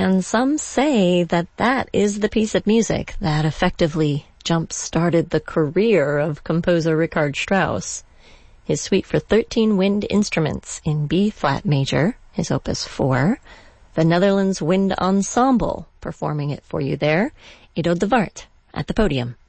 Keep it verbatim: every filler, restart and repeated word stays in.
And some say that that is the piece of music that effectively jump-started the career of composer Richard Strauss. His suite for thirteen wind instruments in B-flat major, his opus four, the Netherlands Wind Ensemble performing it for you there, Edo de Waard at the podium.